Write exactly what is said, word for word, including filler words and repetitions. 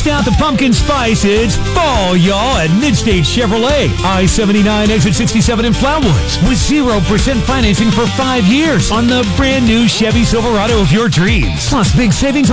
Bust out the pumpkin spice. It's fall, y'all, at Midstate Chevrolet. I seventy-nine, exit sixty-seven in Flatwoods. With zero percent financing for five years on the brand new Chevy Silverado of your dreams. Plus big savings